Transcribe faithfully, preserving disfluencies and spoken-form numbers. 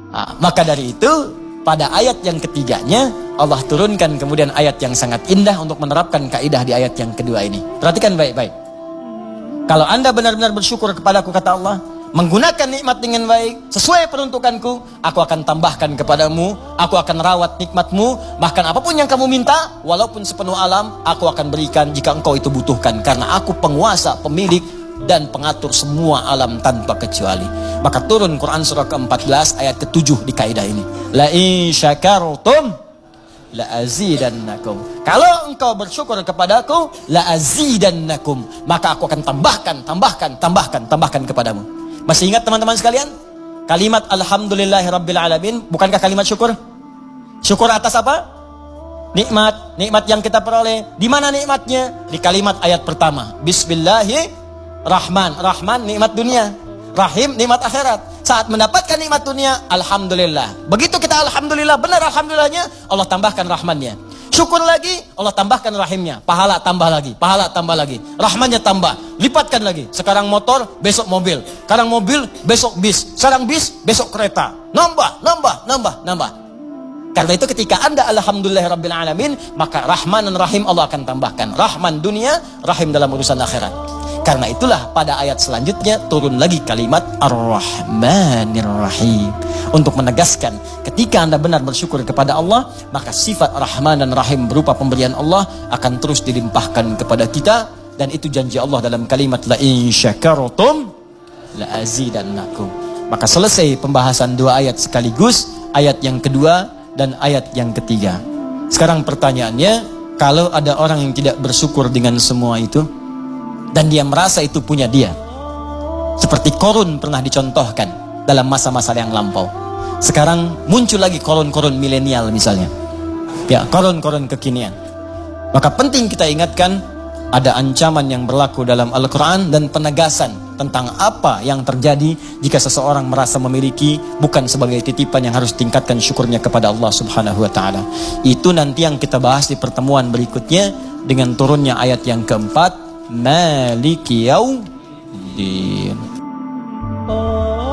Nah, maka dari itu pada ayat yang ketiganya Allah turunkan kemudian ayat yang sangat indah untuk menerapkan kaidah di ayat yang kedua ini. Perhatikan baik-baik. Kalau Anda benar-benar bersyukur kepadaku, kata Allah, menggunakan nikmat dengan baik sesuai peruntukanku, aku akan tambahkan kepadamu, aku akan rawat nikmatmu, bahkan apapun yang kamu minta, walaupun sepenuh alam, aku akan berikan jika engkau itu butuhkan, karena aku penguasa, pemilik dan pengatur semua alam tanpa kecuali. Maka turun Quran surah keempat belas ayat ketujuh di kaidah ini. La in syakartum la azidannakum. Kalau engkau bersyukur kepadaku, la azidannakum, maka aku akan tambahkan, tambahkan, tambahkan, tambahkan kepadamu. Masih ingat teman-teman sekalian? Kalimat alhamdulillahirabbil alamin, bukankah kalimat syukur? Syukur atas apa? Nikmat, nikmat yang kita peroleh. Di mana nikmatnya? Di kalimat ayat pertama. Bismillahirrahman, Rahman nikmat dunia, Rahim nikmat akhirat. Saat mendapatkan nikmat dunia, alhamdulillah. Begitu kita alhamdulillah, benar alhamdulillahnya, Allah tambahkan rahmannya. Syukur lagi, Allah tambahkan rahimnya. Pahala tambah lagi, pahala tambah lagi, rahmannya tambah, lipatkan lagi. Sekarang motor, besok mobil. Sekarang mobil, besok bis. Sekarang bis, besok kereta. Nambah, nambah, nambah, nambah. Karena itu ketika Anda alhamdulillahirabbil alamin, maka Rahman dan Rahim Allah akan tambahkan. Rahman dunia, Rahim dalam urusan akhirat. Karena itulah pada ayat selanjutnya turun lagi kalimat Ar-Rahmanir Rahim untuk menegaskan ketika Anda benar bersyukur kepada Allah, maka sifat Rahman dan Rahim berupa pemberian Allah akan terus dilimpahkan kepada kita, dan itu janji Allah dalam kalimat la in syakartum la azidannakum. Maka selesai pembahasan dua ayat sekaligus, ayat yang kedua dan ayat yang ketiga. Sekarang pertanyaannya, kalau ada orang yang tidak bersyukur dengan semua itu dan dia merasa itu punya dia, seperti Korun pernah dicontohkan dalam masa-masa yang lampau. Sekarang muncul lagi korun-korun milenial misalnya, ya, korun-korun kekinian. Maka penting kita ingatkan, ada ancaman yang berlaku dalam Al-Quran dan penegasan tentang apa yang terjadi jika seseorang merasa memiliki bukan sebagai titipan yang harus tingkatkan syukurnya kepada Allah Subhanahu wa Ta'ala. Itu nanti yang kita bahas di pertemuan berikutnya dengan turunnya ayat yang keempat, Maliki Yaumiddin.